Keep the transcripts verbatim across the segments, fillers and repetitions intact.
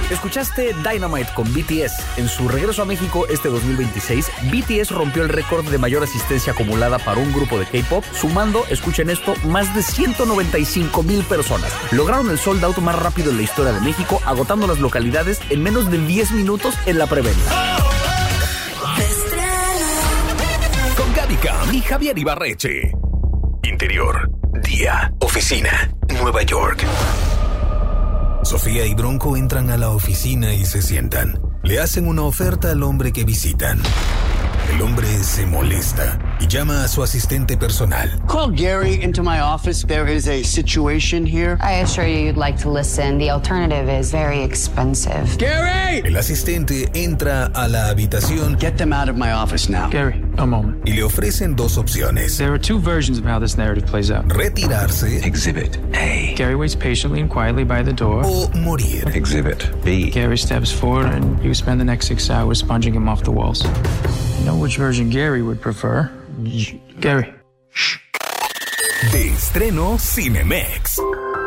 Escuchaste Dynamite con B T S. En su regreso a México este dos mil veintiséis, B T S rompió el récord de mayor asistencia acumulada para un grupo de K-pop, sumando, escuchen esto, más de ciento noventa y cinco mil personas. Lograron el sold out más rápido en la historia de México, agotando las localidades en menos de diez minutos en la preventa. Con Gaby Cam y Javier Ibarreche. Interior, día, oficina, Nueva York. Sofía y Bronco entran a la oficina y se sientan. Le hacen una oferta al hombre que visitan. El hombre se molesta y llama a su asistente personal. Call Gary into my office. There is a situation here. I assure you you'd like to listen. The alternative is very expensive. Gary! El asistente entra a la habitación. Get them out of my office now. Gary, a moment. Y le ofrecen dos opciones. There are two versions of how this narrative plays out. Retirarse. Exhibit A. Gary waits patiently and quietly by the door. O morir. Exhibit B. Gary steps forward and you spend the next six hours sponging him off the walls. I know which version Gary would prefer. Gary. De estreno Cinemex.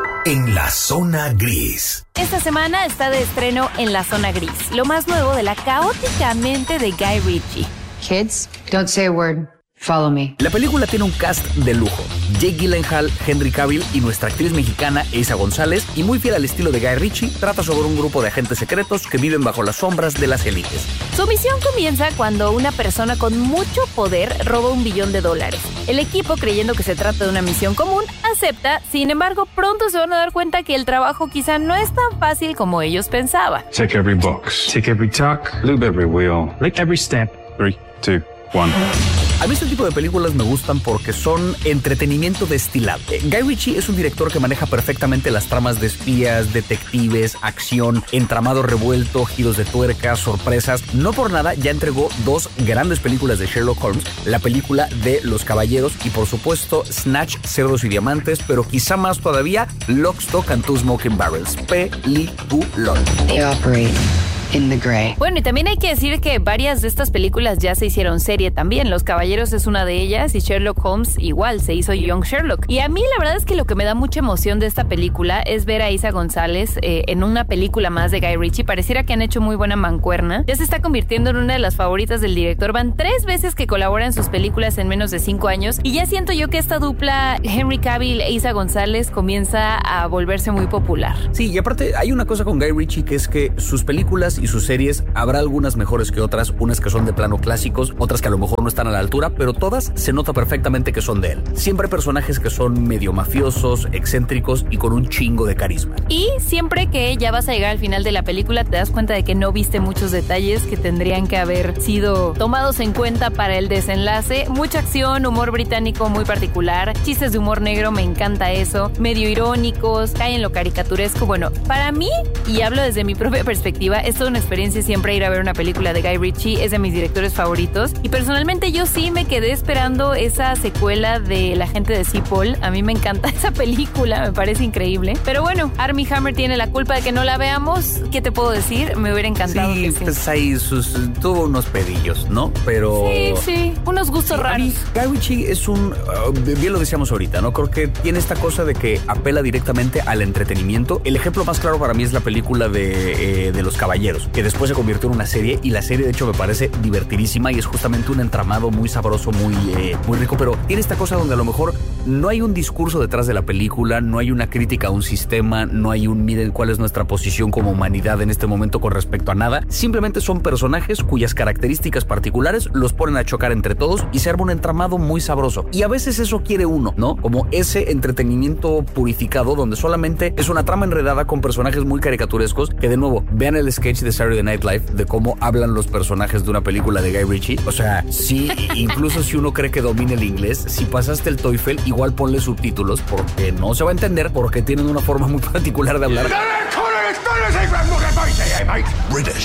En la zona gris. Esta semana está de estreno En la zona gris, lo más nuevo de la caótica mente de Guy Ritchie. Kids, don't say a word. Follow me. La película tiene un cast de lujo. Jake Gyllenhaal, Henry Cavill y nuestra actriz mexicana Eiza González, y muy fiel al estilo de Guy Ritchie, trata sobre un grupo de agentes secretos que viven bajo las sombras de las élites. Su misión comienza cuando una persona con mucho poder roba un billón de dólares. El equipo, creyendo que se trata de una misión común, acepta. Sin embargo, pronto se van a dar cuenta que el trabajo quizá no es tan fácil como ellos pensaban. Check every box. Tick every tuck. Loop every wheel. Lick every step. Three, two, one. A mí este tipo de películas me gustan porque son entretenimiento destilado. Guy Ritchie es un director que maneja perfectamente las tramas de espías, detectives, acción, entramado revuelto, giros de tuerca, sorpresas. No por nada ya entregó dos grandes películas de Sherlock Holmes, la película de Los Caballeros y por supuesto Snatch, Cerdos y Diamantes, pero quizá más todavía Lock, Stock and Two Smoking Barrels. Peliculón. They operate in the gray. Bueno, y también hay que decir que varias de estas películas ya se hicieron serie también. Los Caballeros es una de ellas y Sherlock Holmes igual, se hizo Young Sherlock. Y a mí la verdad es que lo que me da mucha emoción de esta película es ver a Eiza González eh, en una película más de Guy Ritchie. Pareciera que han hecho muy buena mancuerna. Ya se está convirtiendo en una de las favoritas del director. Van tres veces que colabora en sus películas en menos de cinco años y ya siento yo que esta dupla Henry Cavill e Eiza González comienza a volverse muy popular. Sí, y aparte hay una cosa con Guy Ritchie que es que sus películas y sus series habrá algunas mejores que otras, unas que son de plano clásicos, otras que a lo mejor no están a la altura, pero todas se nota perfectamente que son de él. Siempre personajes que son medio mafiosos, excéntricos y con un chingo de carisma. Y siempre que ya vas a llegar al final de la película te das cuenta de que no viste muchos detalles que tendrían que haber sido tomados en cuenta para el desenlace. Mucha acción, humor británico muy particular, chistes de humor negro, me encanta eso, medio irónicos, caen en lo caricaturesco. Bueno, para mí, y hablo desde mi propia perspectiva, es toda una experiencia siempre ir a ver una película de Guy Ritchie, es de mis directores favoritos y personalmente yo sí me quedé esperando esa secuela de La gente de Cipoll. A mí me encanta esa película, me parece increíble, pero bueno, Armie Hammer tiene la culpa de que no la veamos. ¿Qué te puedo decir? Me hubiera encantado. Sí, que sí. pues ahí sus, tuvo unos pedillos, ¿no? Pero... Sí, sí, unos gustos sí, raros. Guy Ritchie es un... Uh, bien lo decíamos ahorita, ¿no? Creo que tiene esta cosa de que apela directamente al entretenimiento. El ejemplo más claro para mí es la película de, eh, de Los Caballeros, que después se convirtió en una serie y la serie de hecho me parece divertidísima y es justamente un entramado muy sabroso, muy, eh, muy rico, pero tiene esta cosa donde a lo mejor no hay un discurso detrás de la película, no hay una crítica a un sistema, no hay un miren cuál es nuestra posición como humanidad en este momento con respecto a nada. Simplemente son personajes cuyas características particulares los ponen a chocar entre todos y se arma un entramado muy sabroso. Y a veces eso quiere uno, ¿no? Como ese entretenimiento purificado donde solamente es una trama enredada con personajes muy caricaturescos que, de nuevo, vean el sketch de Saturday Night Live de cómo hablan los personajes de una película de Guy Ritchie. O sea, sí, incluso si uno cree que domina el inglés, si pasaste el TOEFL, igual ponle subtítulos porque no se va a entender porque tienen una forma muy particular de hablar. British.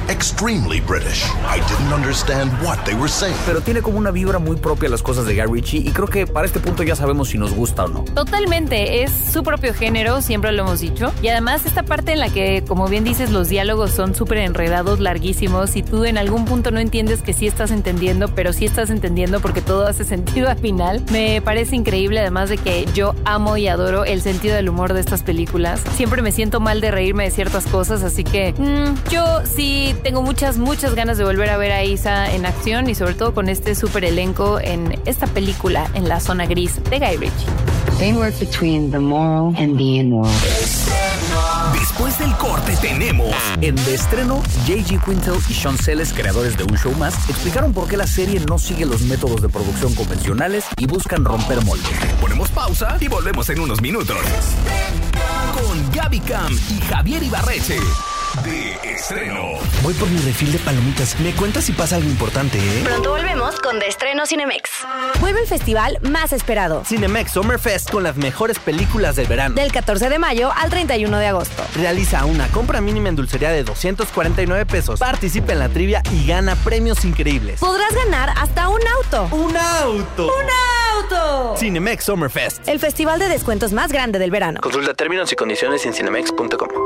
extremely British. I didn't understand what they were saying. Pero tiene como una vibra muy propia a las cosas de Guy Ritchie y creo que para este punto ya sabemos si nos gusta o no. Totalmente, es su propio género, siempre lo hemos dicho. Y además esta parte en la que, como bien dices, los diálogos son súper enredados, larguísimos, y tú en algún punto no entiendes que sí estás entendiendo, pero sí estás entendiendo porque todo hace sentido al final. Me parece increíble, además de que yo amo y adoro el sentido del humor de estas películas. Siempre me siento mal de reírme de ciertas cosas, así que mmm, yo sí tengo muchas, muchas ganas de volver a ver a Isa en acción y sobre todo con este súper elenco en esta película, En la zona gris, de Guy Ritchie. They work between the moral and the immoral. Después del corte tenemos... En De Estreno, J G Quintel y Sean Celes, creadores de Un Show Más, explicaron por qué la serie no sigue los métodos de producción convencionales y buscan romper moldes. Ponemos pausa y volvemos en unos minutos. Con Gaby Cam y Javier Ibarreche. De Estreno. Voy por mi refil de palomitas. Me cuentas si pasa algo importante, ¿eh? Pronto volvemos con De Estreno Cinemex. Vuelve el festival más esperado. Cinemex Summer Fest con las mejores películas del verano. Del catorce de mayo al treinta y uno de agosto. Realiza una compra mínima en dulcería de doscientos cuarenta y nueve pesos. Participa en la trivia y gana premios increíbles. Podrás ganar hasta un auto. ¡Un auto! ¡Un auto! Cinemex Summer Fest. El festival de descuentos más grande del verano. Consulta términos y condiciones en cinemex punto com.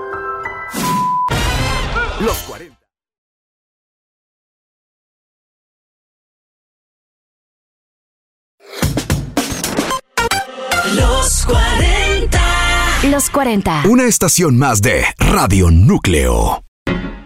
Los cuarenta. Los cuarenta. Los cuarenta. Una estación más de Radio Núcleo.